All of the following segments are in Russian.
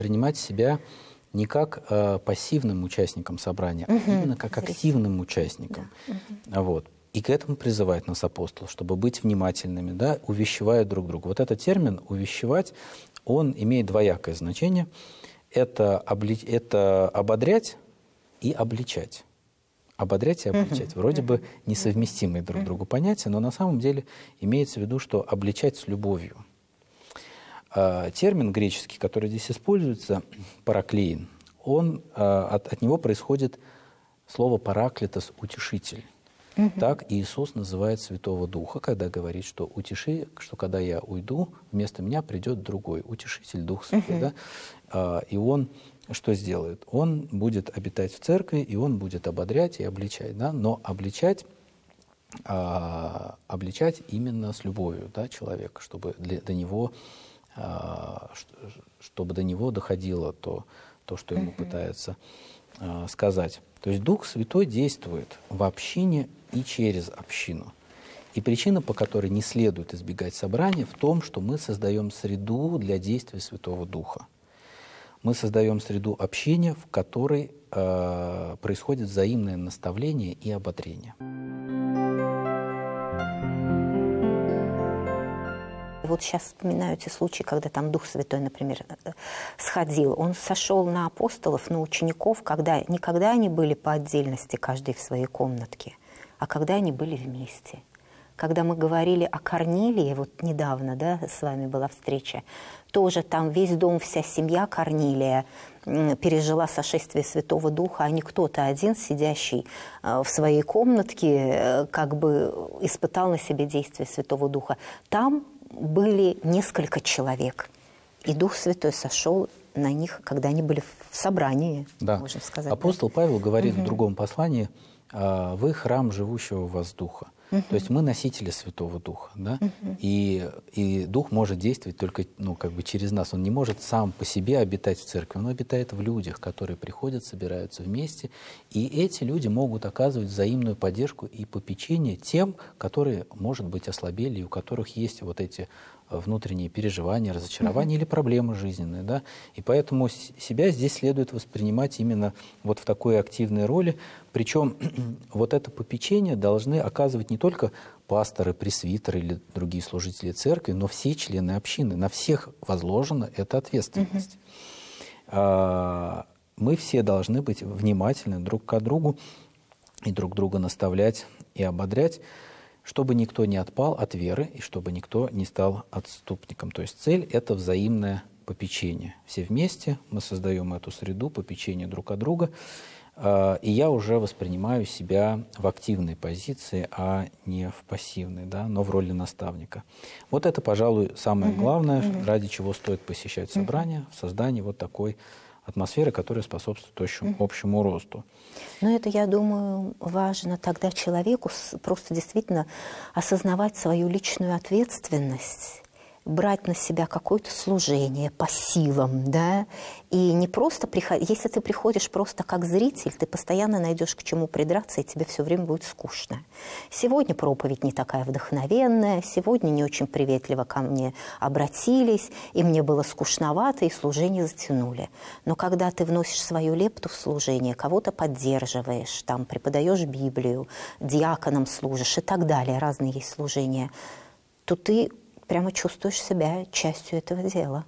Принимать себя не как пассивным участником собрания, а именно как активным участником. Вот. И к этому призывает нас апостол, чтобы быть внимательными, да, увещевая друг друга. Вот этот термин «увещевать», он имеет двоякое значение. Это ободрять и обличать. Ободрять и обличать. Вроде бы несовместимые друг другу понятия, но на самом деле имеется в виду, что обличать с любовью. Термин греческий, который здесь используется, параклеин, от него происходит слово «параклитос» — «утешитель». Так Иисус называет Святого Духа, когда говорит, что когда я уйду, вместо меня придет другой утешитель, Дух Святой. Да? И Он что сделает? Он будет обитать в церкви, и Он будет ободрять и обличать. Да? Но обличать именно с любовью, да, человека, чтобы до него доходило то, что ему пытается сказать. То есть Дух Святой действует в общине и через общину. И причина, по которой не следует избегать собрания, в том, что мы создаем среду для действия Святого Духа. Мы создаем среду общения, в которой происходит взаимное наставление и ободрение. Вот сейчас вспоминаю те случаи, когда там Дух Святой, например, сходил. Он сошел на апостолов, на учеников, не когда они были по отдельности, каждый в своей комнатке, а когда они были вместе. Когда мы говорили о Корнилии, вот недавно, да, с вами была встреча, тоже там весь дом, вся семья Корнилия пережила сошествие Святого Духа, а не кто-то один, сидящий в своей комнатке, как бы испытал на себе действие Святого Духа. Там были несколько человек, и Дух Святой сошел на них, когда они были в собрании, да. можно сказать. Апостол Павел говорит в другом послании: «Вы храм живущего в вас Духа». То есть мы носители Святого Духа, да? И Дух может действовать только через нас. Он не может сам по себе обитать в церкви, он обитает в людях, которые приходят, собираются вместе. И эти люди могут оказывать взаимную поддержку и попечение тем, которые, может быть, ослабели, и у которых есть вот эти внутренние переживания, разочарования или проблемы жизненные. Да? И поэтому себя здесь следует воспринимать именно вот в такой активной роли. Причем вот это попечение должны оказывать не только пасторы, пресвитеры или другие служители церкви, но все члены общины. На всех возложена эта ответственность. Мы все должны быть внимательны друг к другу и друг друга наставлять и ободрять, чтобы никто не отпал от веры и чтобы никто не стал отступником. То есть цель — это взаимное попечение. Все вместе мы создаем эту среду попечения друг от друга, и я уже воспринимаю себя в активной позиции, а не в пассивной, да, но в роли наставника. Вот это, пожалуй, самое главное, ради чего стоит посещать собрания, в создании вот такой атмосферы, которая способствует общему росту. Но это, я думаю, важно тогда человеку просто действительно осознавать свою личную ответственность, брать на себя какое-то служение по силам, да, и не просто приходить. Если ты приходишь просто как зритель, ты постоянно найдешь к чему придраться, и тебе все время будет скучно. Сегодня проповедь не такая вдохновенная, сегодня не очень приветливо ко мне обратились, и мне было скучновато, и служение затянули. Но когда ты вносишь свою лепту в служение, кого-то поддерживаешь, там, преподаешь Библию, диаконом служишь и так далее, разные есть служения, то ты прямо чувствуешь себя частью этого дела.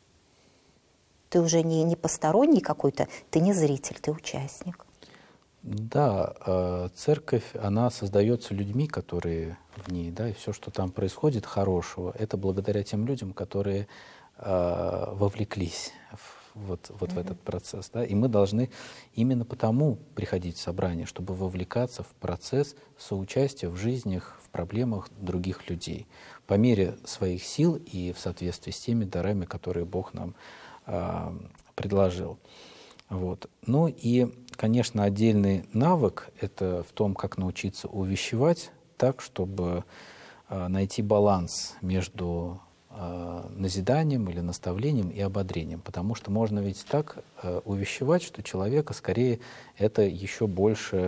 Ты уже не посторонний какой-то, ты не зритель, ты участник. Да, церковь, она создается людьми, которые в ней, да, и все, что там происходит хорошего, это благодаря тем людям, которые вовлеклись в этот процесс. Да? И мы должны именно потому приходить в собрание, чтобы вовлекаться в процесс соучастия в жизнях, в проблемах других людей по мере своих сил и в соответствии с теми дарами, которые Бог нам предложил. Вот. Ну и, конечно, отдельный навык — это в том, как научиться увещевать так, чтобы найти баланс между назиданием или наставлением и ободрением. Потому что можно ведь так увещевать, что человека скорее это еще больше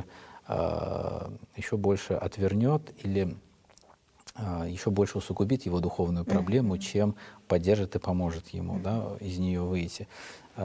отвернет или еще больше усугубит его духовную проблему, чем поддержит и поможет ему, да, из нее выйти.